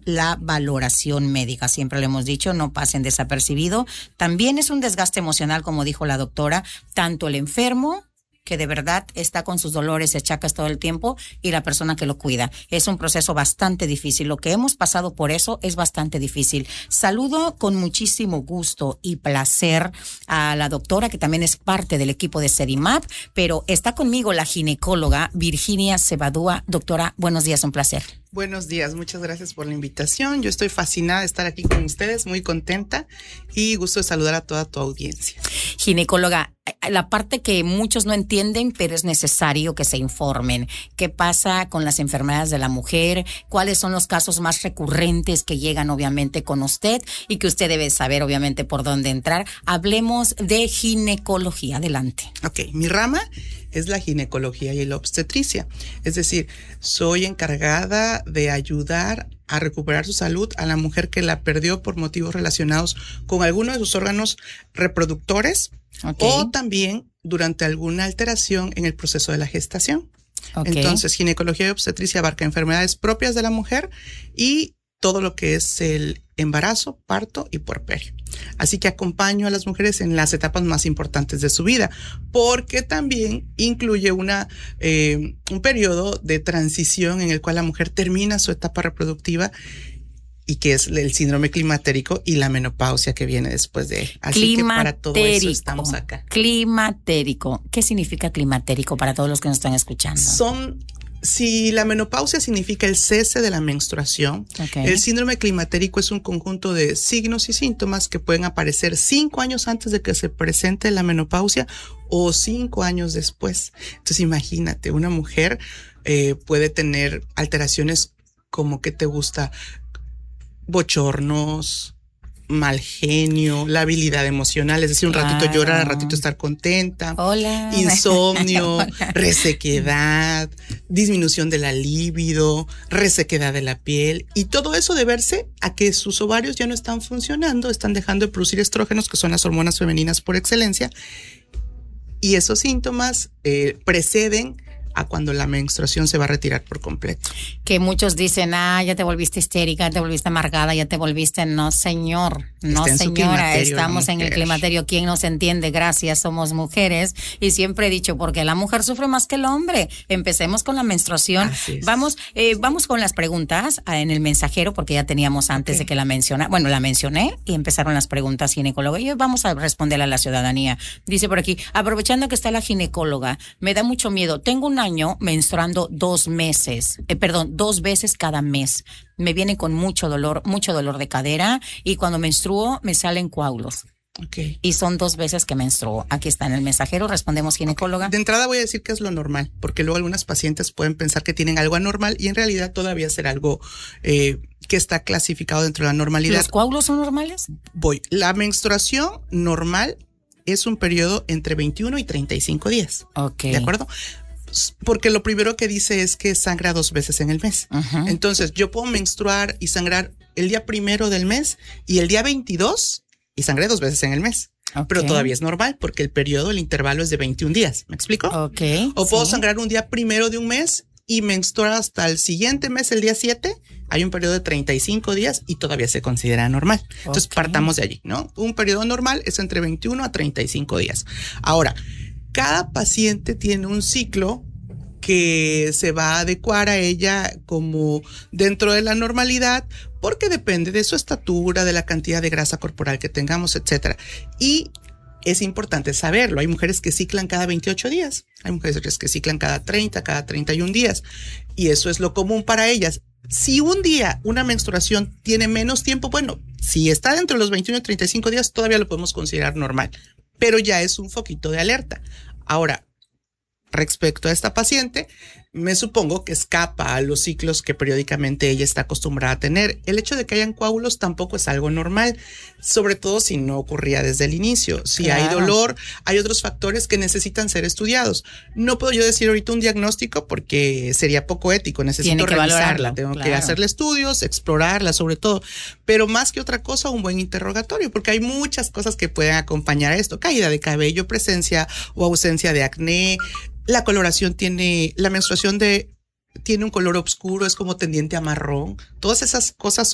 la valoración médica. Siempre lo hemos dicho, no pasen desapercibido. También es un desgaste emocional, como dijo la doctora, tanto el enfermo, que de verdad está con sus dolores y achacas todo el tiempo, y la persona que lo cuida. Es un proceso bastante difícil. Lo que hemos pasado por eso es bastante difícil. Saludo con muchísimo gusto y placer a la doctora, que también es parte del equipo de Sedimap, pero está conmigo la ginecóloga Virginia Cebadúa. Doctora, buenos días, un placer. Buenos días, muchas gracias por la invitación. Yo estoy fascinada de estar aquí con ustedes, muy contenta y gusto de saludar a toda tu audiencia. Ginecóloga, la parte que muchos no entienden, pero es necesario que se informen. ¿Qué pasa con las enfermedades de la mujer? ¿Cuáles son los casos más recurrentes que llegan obviamente con usted y que usted debe saber obviamente por dónde entrar? Hablemos de ginecología. Adelante. Ok, mi rama es la ginecología y la obstetricia. Es decir, soy encargada de ayudar a recuperar su salud a la mujer que la perdió por motivos relacionados con alguno de sus órganos reproductores, o también durante alguna alteración en el proceso de la gestación. Entonces, ginecología y obstetricia abarca enfermedades propias de la mujer y todo lo que es el embarazo, parto y puerperio. Así que acompaño a las mujeres en las etapas más importantes de su vida, porque también incluye un periodo de transición en el cual la mujer termina su etapa reproductiva, y que es el síndrome climatérico y la menopausia que viene después de él. Así que para todo eso estamos acá. Climatérico. ¿Qué significa climatérico para todos los que nos están escuchando? Si la menopausia significa el cese de la menstruación, el síndrome climatérico es un conjunto de signos y síntomas que pueden aparecer 5 años antes de que se presente la menopausia o 5 años después. Entonces imagínate, una mujer puede tener alteraciones como, ¿qué te gusta? Bochornos, mal genio, la habilidad emocional, es decir, un ratito llorar, al ratito estar contenta, insomnio, resequedad, disminución de la libido, resequedad de la piel, y todo eso deberse a que sus ovarios ya no están funcionando, están dejando de producir estrógenos, que son las hormonas femeninas por excelencia, y esos síntomas preceden a cuando la menstruación se va a retirar por completo. Que muchos dicen, ya te volviste histérica, te volviste amargada, ya te volviste... No, señor, no, señora, estamos en el climaterio. ¿Quién nos entiende? Gracias, somos mujeres. Y siempre he dicho, porque la mujer sufre más que el hombre. Empecemos con la menstruación. Vamos con las preguntas en el mensajero, porque ya teníamos antes de que la mencionara. Bueno, la mencioné y empezaron las preguntas ginecóloga. Y vamos a responder a la ciudadanía. Dice por aquí, aprovechando que está la ginecóloga, me da mucho miedo. Tengo un año menstruando 2 veces cada mes. Me viene con mucho dolor de cadera, y cuando menstruo me salen coágulos. Y son 2 veces que menstruo. Aquí está en el mensajero, respondemos ginecóloga. De entrada voy a decir que es lo normal, porque luego algunas pacientes pueden pensar que tienen algo anormal y en realidad todavía será algo que está clasificado dentro de la normalidad. ¿Los coágulos son normales? La menstruación normal es un periodo entre 21 y 35 días. ¿De acuerdo? Porque lo primero que dice es que sangra 2 veces en el mes. Entonces, yo puedo menstruar y sangrar el día 1 del mes y el día 22 y sangré 2 veces en el mes. Pero todavía es normal porque el intervalo es de 21 días. ¿Me explico? O puedo sangrar un día 1 de un mes y menstruar hasta el siguiente mes, el día 7. Hay un periodo de 35 días y todavía se considera normal. Entonces, partamos de allí, ¿no? Un periodo normal es entre 21 a 35 días. Ahora, cada paciente tiene un ciclo que se va a adecuar a ella como dentro de la normalidad, porque depende de su estatura, de la cantidad de grasa corporal que tengamos, etcétera. Y es importante saberlo. Hay mujeres que ciclan cada 28 días, hay mujeres que ciclan cada 30, cada 31 días, y eso es lo común para ellas. Si un día una menstruación tiene menos tiempo, bueno, si está dentro de los 21 y 35 días, todavía lo podemos considerar normal, pero ya es un foquito de alerta. Ahora, respecto a esta paciente, me supongo que escapa a los ciclos que periódicamente ella está acostumbrada a tener. El hecho de que hayan coágulos tampoco es algo normal, sobre todo si no ocurría desde el inicio. Si hay dolor, hay otros factores que necesitan ser estudiados. No puedo yo decir ahorita un diagnóstico porque sería poco ético. Necesito revisarla, tengo que hacerle estudios, explorarla sobre todo. Pero más que otra cosa, un buen interrogatorio, porque hay muchas cosas que pueden acompañar a esto. Caída de cabello, presencia o ausencia de acné. La coloración la menstruación tiene un color oscuro, es como tendiente a marrón. Todas esas cosas